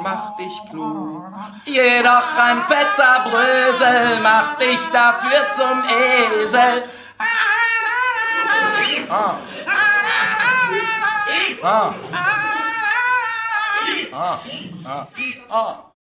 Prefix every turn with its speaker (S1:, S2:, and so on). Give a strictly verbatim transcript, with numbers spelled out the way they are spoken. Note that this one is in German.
S1: macht dich klug. Jedoch ein fetter Brösel macht dich dafür zum Esel. Ah. Ah. Ah. Ah. Ah.